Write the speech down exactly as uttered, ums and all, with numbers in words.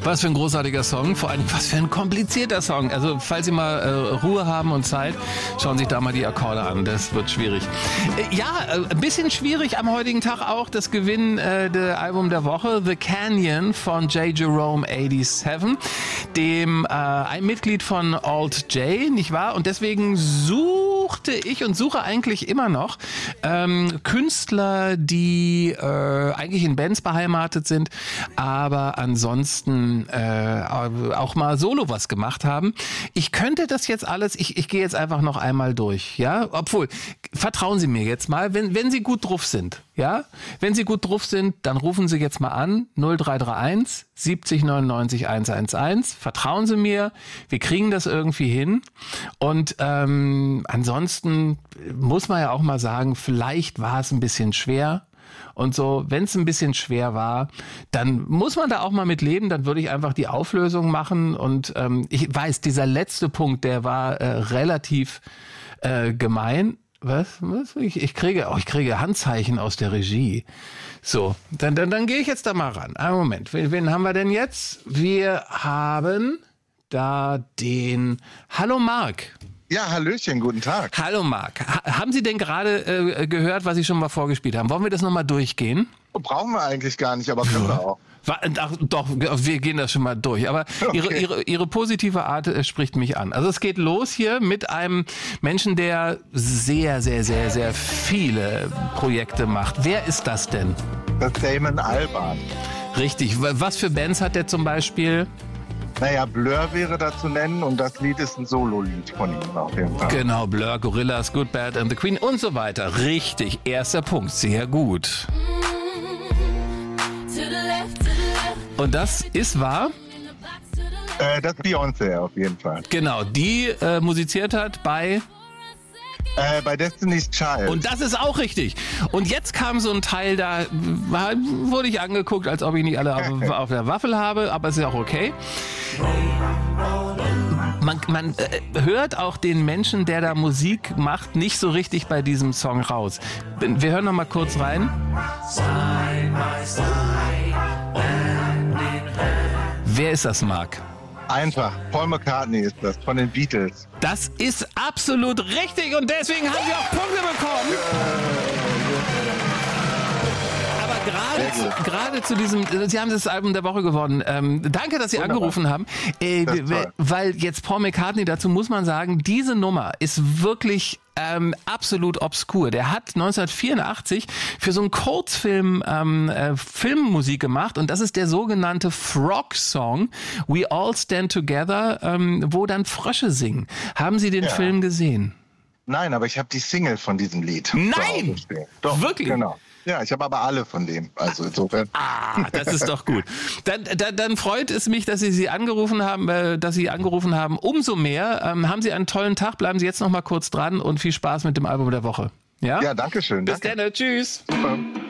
Was für ein großartiger Song, vor allem was für ein komplizierter Song. Also falls Sie mal äh, Ruhe haben und Zeit, schauen Sie sich da mal die Akkorde an, das wird schwierig. Äh, ja, äh, ein bisschen schwierig am heutigen Tag auch das Gewinn äh, der Album der Woche, The Canyon von J. Jerome siebenundachtzig, dem äh, ein Mitglied von Alt J, nicht wahr? Und deswegen suchte ich und suche eigentlich immer noch ähm, Künstler, die äh, eigentlich in Bands beheimatet sind, aber ansonsten äh, auch mal solo was gemacht haben. Ich könnte das jetzt alles, ich, ich gehe jetzt einfach noch einmal durch, ja, obwohl, vertrauen Sie mir jetzt mal, wenn, wenn Sie gut drauf sind, ja, wenn Sie gut drauf sind, dann rufen Sie jetzt mal an, null drei drei eins siebzig neunundneunzig hundertelf, vertrauen Sie mir, wir kriegen das irgendwie hin und ähm, ansonsten muss man ja auch mal sagen, vielleicht war es ein bisschen schwer. Und so, wenn es ein bisschen schwer war, dann muss man da auch mal mit leben, dann würde ich einfach die Auflösung machen. Und ähm, ich weiß, dieser letzte Punkt, der war äh, relativ äh, gemein. Was? Was? Ich, ich kriege, oh, ich kriege Handzeichen aus der Regie. So, dann, dann, dann gehe ich jetzt da mal ran. Einen Moment, wen, wen haben wir denn jetzt? Wir haben da den... Hallo Marc. Ja, hallöchen, guten Tag. Hallo Marc. Ha- haben Sie denn gerade äh, gehört, was Sie schon mal vorgespielt haben? Wollen wir das nochmal durchgehen? Brauchen wir eigentlich gar nicht, aber können wir auch. Ach, doch, wir gehen das schon mal durch. Aber Okay. ihre, ihre, ihre positive Art äh, spricht mich an. Also es geht los hier mit einem Menschen, der sehr, sehr, sehr, sehr viele Projekte macht. Wer ist das denn? Das ist Damon Albarn. Richtig. Was für Bands hat der zum Beispiel? Naja, Blur wäre da zu nennen und das Lied ist ein Solo-Lied von ihm auf jeden Fall. Genau, Blur, Gorillaz, Good, Bad and the Queen und so weiter. Richtig, erster Punkt, sehr gut. Und das ist wahr? Äh, das ist Beyoncé auf jeden Fall. Genau, die äh, musiziert hat bei... Äh, bei Destiny's Child. Und das ist auch richtig. Und jetzt kam so ein Teil, da war, wurde ich angeguckt, als ob ich nicht alle auf, auf der Waffel habe, aber es ist auch okay. Man, man äh, hört auch den Menschen, der da Musik macht, nicht so richtig bei diesem Song raus. Wir hören noch mal kurz rein. Wer ist das, Marc? Einfach, Paul McCartney ist das, von den Beatles. Das ist absolut richtig und deswegen haben wir auch Punkte bekommen. Aber gerade, gerade zu diesem, Sie haben das Album der Woche gewonnen. Ähm, danke, dass Sie Wunderbar. angerufen haben. Äh, Das ist toll. weil jetzt Paul McCartney, dazu muss man sagen, diese Nummer ist wirklich ähm, absolut obskur. Der hat neunzehnhundertvierundachtzig für so einen Kurzfilm ähm, äh, Filmmusik gemacht und das ist der sogenannte Frog-Song, We All Stand Together, ähm, wo dann Frösche singen. Haben Sie den Ja. Film gesehen? Nein, aber ich habe die Single von diesem Lied. Nein! zu Hause stehen. Doch, Wirklich? Genau. Ja, ich habe aber alle von dem. Also insofern. Ah, das ist doch gut. Dann, dann, dann freut es mich, dass Sie sie angerufen haben, äh, dass Sie angerufen haben. Umso mehr. Ähm, haben Sie einen tollen Tag. Bleiben Sie jetzt noch mal kurz dran und viel Spaß mit dem Album der Woche. Ja? Ja, danke schön. Bis Danke. dann. Tschüss. Super.